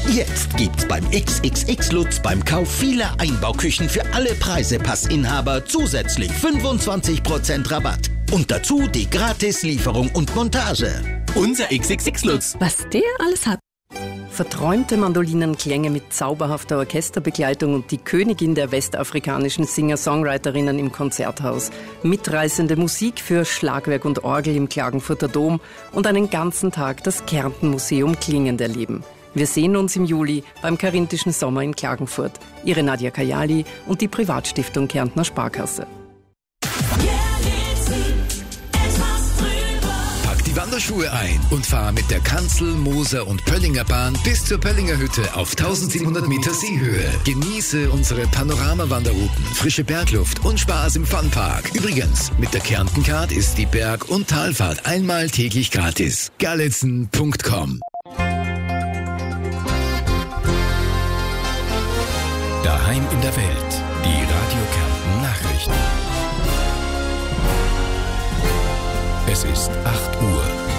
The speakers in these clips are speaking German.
Jetzt gibt's beim XXX Lutz beim Kauf vieler Einbauküchen für alle Preisepassinhaber zusätzlich 25% Rabatt. Und dazu die Gratislieferung und Montage. Unser XXX Lutz. Was der alles hat. Verträumte Mandolinenklänge mit zauberhafter Orchesterbegleitung und die Königin der westafrikanischen Singer-Songwriterinnen im Konzerthaus. Mitreißende Musik für Schlagwerk und Orgel im Klagenfurter Dom und einen ganzen Tag das Kärnten-Museum klingend erleben. Wir sehen uns im Juli beim Karinthischen Sommer in Klagenfurt. Ihre Nadja Kajali und die Privatstiftung Kärntner Sparkasse. Wanderschuhe ein und fahr mit der Kanzel-, Moser- und Pöllinger Bahn bis zur Pöllinger Hütte auf 1700 Meter Seehöhe. Genieße unsere Panoramawanderrouten, frische Bergluft und Spaß im Funpark. Übrigens, mit der Kärntencard ist die Berg- und Talfahrt einmal täglich gratis. Gallitzen.com. Daheim in der Welt. Die Radio Kärnten Nachrichten. Es ist 8 Uhr.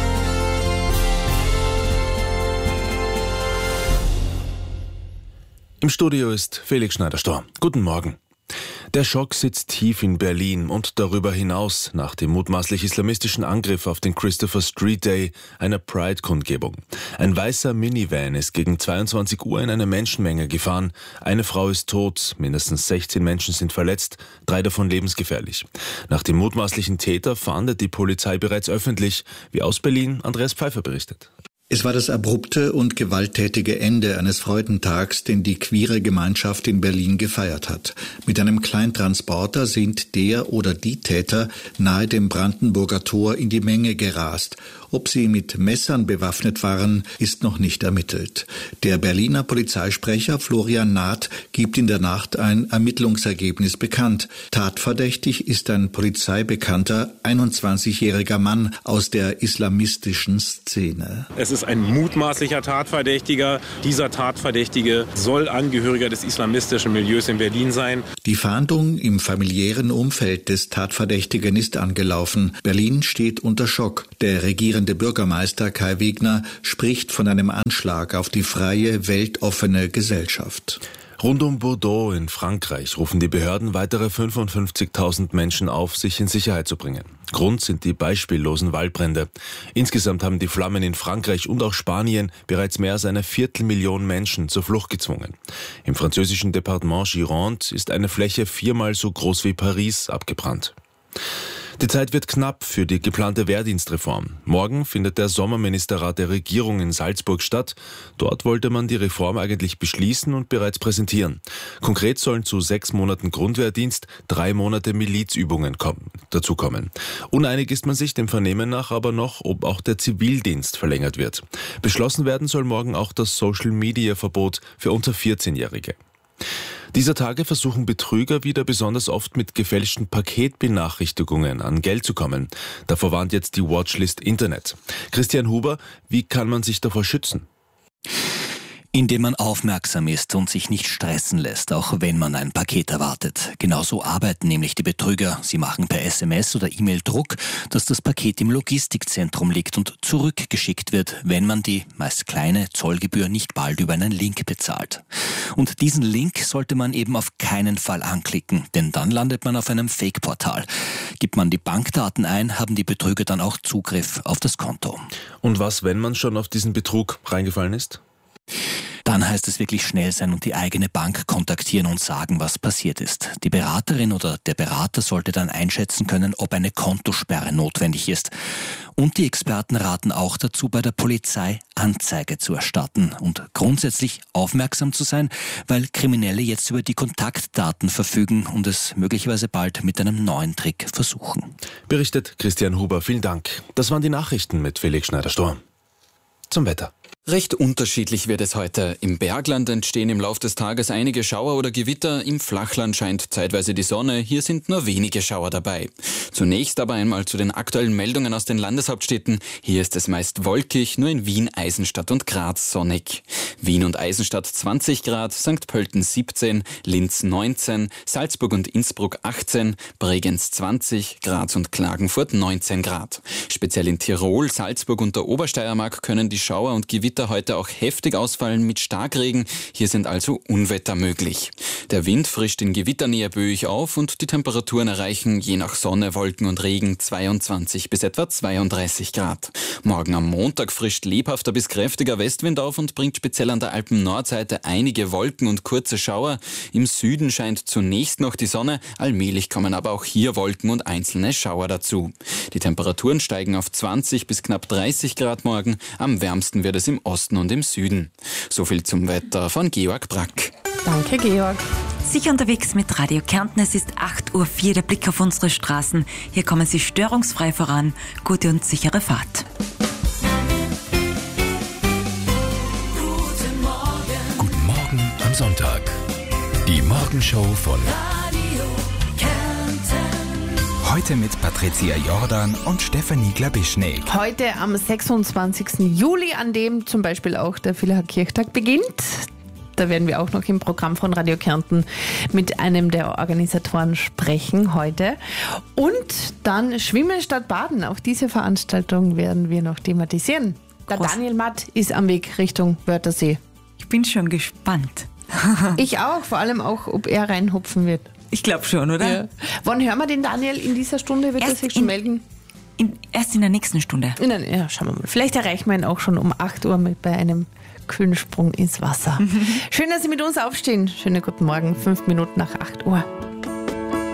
Im Studio ist Felix Schneider-Storr. Guten Morgen. Der Schock sitzt tief in Berlin und darüber hinaus nach dem mutmaßlich islamistischen Angriff auf den Christopher Street Day, einer Pride-Kundgebung. Ein weißer Minivan ist gegen 22 Uhr in eine Menschenmenge gefahren. Eine Frau ist tot, mindestens 16 Menschen sind verletzt, 3 davon lebensgefährlich. Nach dem mutmaßlichen Täter fahndet die Polizei bereits öffentlich, wie aus Berlin Andreas Pfeiffer berichtet. Es war das abrupte und gewalttätige Ende eines Freudentags, den die queere Gemeinschaft in Berlin gefeiert hat. Mit einem Kleintransporter sind der oder die Täter nahe dem Brandenburger Tor in die Menge gerast. Ob sie mit Messern bewaffnet waren, ist noch nicht ermittelt. Der Berliner Polizeisprecher Florian Naht gibt in der Nacht ein Ermittlungsergebnis bekannt. Tatverdächtig ist ein polizeibekannter 21-jähriger Mann aus der islamistischen Szene. Es ist ein mutmaßlicher Tatverdächtiger. Dieser Tatverdächtige soll Angehöriger des islamistischen Milieus in Berlin sein. Die Fahndung im familiären Umfeld des Tatverdächtigen ist angelaufen. Berlin steht unter Schock. Der regierende Bürgermeister Kai Wegner spricht von einem Anschlag auf die freie, weltoffene Gesellschaft. Rund um Bordeaux in Frankreich rufen die Behörden weitere 55.000 Menschen auf, sich in Sicherheit zu bringen. Grund sind die beispiellosen Waldbrände. Insgesamt haben die Flammen in Frankreich und auch Spanien bereits mehr als 250.000 Menschen zur Flucht gezwungen. Im französischen Departement Gironde ist eine Fläche 4-mal so groß wie Paris abgebrannt. Die Zeit wird knapp für die geplante Wehrdienstreform. Morgen findet der Sommerministerrat der Regierung in Salzburg statt. Dort wollte man die Reform eigentlich beschließen und bereits präsentieren. Konkret sollen zu 6 Monaten Grundwehrdienst 3 Monate Milizübungen dazukommen. Uneinig ist man sich dem Vernehmen nach aber noch, ob auch der Zivildienst verlängert wird. Beschlossen werden soll morgen auch das Social-Media-Verbot für unter 14-Jährige. Dieser Tage versuchen Betrüger wieder besonders oft mit gefälschten Paketbenachrichtigungen an Geld zu kommen. Davor warnt jetzt die Watchlist Internet. Christian Huber, wie kann man sich davor schützen? Indem man aufmerksam ist und sich nicht stressen lässt, auch wenn man ein Paket erwartet. Genauso arbeiten nämlich die Betrüger. Sie machen per SMS oder E-Mail Druck, dass das Paket im Logistikzentrum liegt und zurückgeschickt wird, wenn man die meist kleine Zollgebühr nicht bald über einen Link bezahlt. Und diesen Link sollte man eben auf keinen Fall anklicken, denn dann landet man auf einem Fake-Portal. Gibt man die Bankdaten ein, haben die Betrüger dann auch Zugriff auf das Konto. Und was, wenn man schon auf diesen Betrug reingefallen ist? Dann heißt es wirklich schnell sein und die eigene Bank kontaktieren und sagen, was passiert ist. Die Beraterin oder der Berater sollte dann einschätzen können, ob eine Kontosperre notwendig ist. Und die Experten raten auch dazu, bei der Polizei Anzeige zu erstatten und grundsätzlich aufmerksam zu sein, weil Kriminelle jetzt über die Kontaktdaten verfügen und es möglicherweise bald mit einem neuen Trick versuchen. Berichtet Christian Huber. Vielen Dank. Das waren die Nachrichten mit Felix Schneider-Storr. Zum Wetter. Recht unterschiedlich wird es heute. Im Bergland entstehen im Lauf des Tages einige Schauer oder Gewitter. Im Flachland scheint zeitweise die Sonne. Hier sind nur wenige Schauer dabei. Zunächst aber einmal zu den aktuellen Meldungen aus den Landeshauptstädten. Hier ist es meist wolkig, nur in Wien, Eisenstadt und Graz sonnig. Wien und Eisenstadt 20 Grad, St. Pölten 17, Linz 19, Salzburg und Innsbruck 18, Bregenz 20, Graz und Klagenfurt 19 Grad. Speziell in Tirol, Salzburg und der Obersteiermark können die Schauer und Gewitter Gewitter heute auch heftig ausfallen mit Starkregen. Hier sind also Unwetter möglich. Der Wind frischt in Gewitternähe böig auf und die Temperaturen erreichen je nach Sonne, Wolken und Regen 22 bis etwa 32 Grad. Morgen am Montag frischt lebhafter bis kräftiger Westwind auf und bringt speziell an der Alpen-Nordseite einige Wolken und kurze Schauer. Im Süden scheint zunächst noch die Sonne, allmählich kommen aber auch hier Wolken und einzelne Schauer dazu. Die Temperaturen steigen auf 20 bis knapp 30 Grad morgen. Am wärmsten wird es im Osten und im Süden. So viel zum Wetter von Georg Brack. Danke, Georg. Sicher unterwegs mit Radio Kärnten. Es ist 8:04 Uhr, der Blick auf unsere Straßen. Hier kommen Sie störungsfrei voran. Gute und sichere Fahrt. Guten Morgen am Sonntag. Die Morgenshow von Radio Kärnten. Heute mit Patricia Jordan und Stefanie Glabischnik. Heute am 26. Juli, an dem zum Beispiel auch der Villach-Kirchtag beginnt. Da werden wir auch noch im Programm von Radio Kärnten mit einem der Organisatoren sprechen heute. Und dann Schwimmen statt Baden. Auch diese Veranstaltung werden wir noch thematisieren. Der Daniel Matt ist am Weg Richtung Wörthersee. Ich bin schon gespannt. Ich auch, vor allem auch, ob er reinhupfen wird. Ich glaube schon, oder? Ja. Wann hören wir den Daniel in dieser Stunde? Wird er sich schon melden? Erst in der nächsten Stunde. Ja, schauen wir mal. Vielleicht erreichen wir ihn auch schon um 8 Uhr bei einem Kühlensprung ins Wasser. Schön, dass Sie mit uns aufstehen. Schönen guten Morgen, 5 Minuten nach 8 Uhr.